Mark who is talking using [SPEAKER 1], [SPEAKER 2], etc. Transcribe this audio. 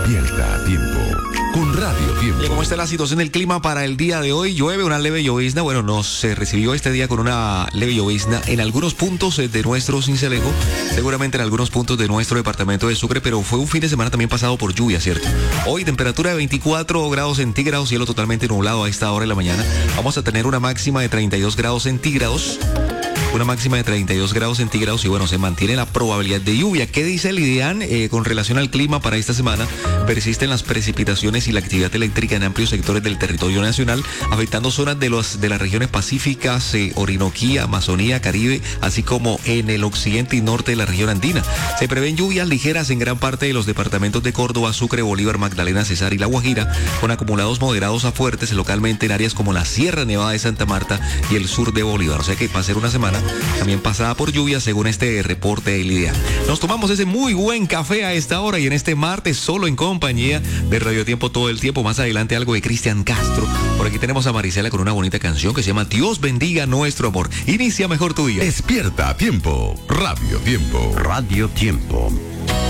[SPEAKER 1] Despierta a tiempo con Radio Tiempo.
[SPEAKER 2] ¿Cómo está la situación del clima para el día de hoy? Llueve, una leve llovizna. Bueno, nos recibió este día con una leve llovizna en algunos puntos de nuestro Sincelejo, seguramente en algunos puntos de nuestro departamento de Sucre, pero fue un fin de semana también pasado por lluvia, ¿cierto? Hoy temperatura de 24 grados centígrados, cielo totalmente nublado a esta hora de la mañana. Vamos a tener una máxima de 32 grados centígrados. Una máxima de 32 grados centígrados y bueno, se mantiene la probabilidad de lluvia. ¿Qué dice el IDEAN con relación al clima para esta semana? Persisten las precipitaciones y la actividad eléctrica en amplios sectores del territorio nacional, afectando zonas de las regiones pacíficas, Orinoquía, Amazonía, Caribe, así como en el occidente y norte de la región andina. Se prevén lluvias ligeras en gran parte de los departamentos de Córdoba, Sucre, Bolívar, Magdalena, Cesar y La Guajira, con acumulados moderados a fuertes localmente en áreas como la Sierra Nevada de Santa Marta y el sur de Bolívar. O sea que va a ser una semana también pasada por lluvia, según este reporte del IDEAN. Nos tomamos ese muy buen café a esta hora y en este martes solo en compañía de Radio Tiempo todo el tiempo. Más adelante algo de Cristian Castro. Por aquí tenemos a Marisela con una bonita canción que se llama Dios bendiga nuestro amor. Inicia mejor tu día.
[SPEAKER 1] Despierta a tiempo. Radio Tiempo.
[SPEAKER 3] Radio Tiempo.